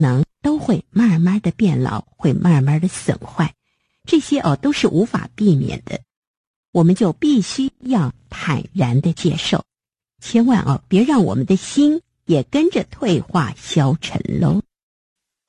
能都会慢慢的变老，会慢慢的损坏，这些都是无法避免的，我们就必须要坦然的接受，千万别让我们的心也跟着退化消沉喽。